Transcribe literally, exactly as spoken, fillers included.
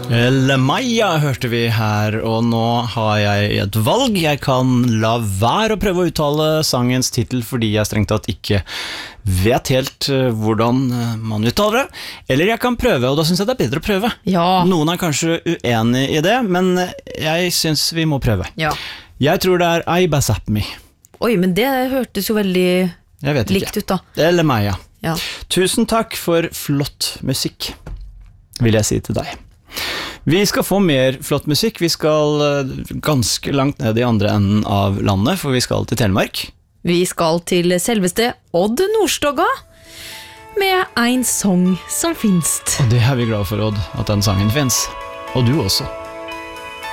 Eller Maja hørte vi her, og nå har jeg et valg. Jeg kan la være å prøve å uttale sangens titel fordi jeg strengt tatt ikke vet helt hvordan man uttaler det. Eller jeg kan prøve, og da synes jeg det er bedre å prøve. Ja. Noen er kanskje uenig i det, men jeg synes vi må prøve. Ja. Jeg tror det er Aiba Sapmi. Oi, men det hørtes jo veldig likt ut da. Eller Maja. Ja. Tusen takk for flott musikk, vil jeg si til deg. Vi skal få mer flott musikk. Vi skal ganske langt ned i andre enden av landet, for vi skal til Telemark. Vi skal til selveste Odd Nordstoga med en sang som finst. Og det er vi glad for, Odd, at den sangen finnes. Og du også.